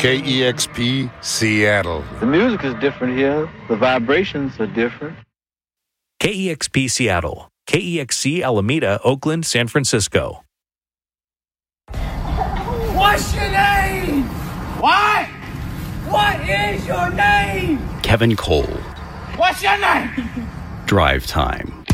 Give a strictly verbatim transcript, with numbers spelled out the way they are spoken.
K E X P, Seattle. The music is different here. The vibrations are different. K E X P Seattle, K E X C Alameda, Oakland, San Francisco. What's your name? What? What is your name? Kevin Cole. What's your name? Drive Time.